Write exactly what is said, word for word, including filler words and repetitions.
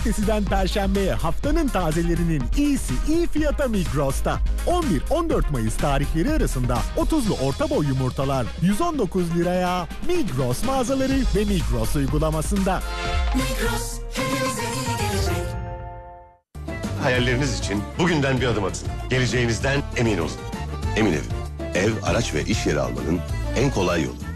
Cumartesiden Perşembe'ye haftanın tazelerinin iyisi iyi fiyata Migros'ta. on bir on dört Mayıs tarihleri arasında otuzlu orta boy yumurtalar yüz on dokuz liraya Migros mağazaları ve Migros uygulamasında. Migros, hepimize iyi gelecek. Hayalleriniz için bugünden bir adım atın. Geleceğinizden emin olun. Emin Ev, ev, araç ve iş yeri almanın en kolay yolu.